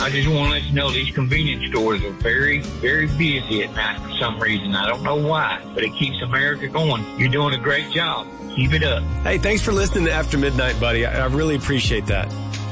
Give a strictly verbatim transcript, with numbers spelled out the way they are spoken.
I just want to let you know these convenience stores are very, very busy at night for some reason. I don't know why, but it keeps America going. You're doing a great job. Keep it up. Hey, thanks for listening to After Midnight, buddy. I, I really appreciate that.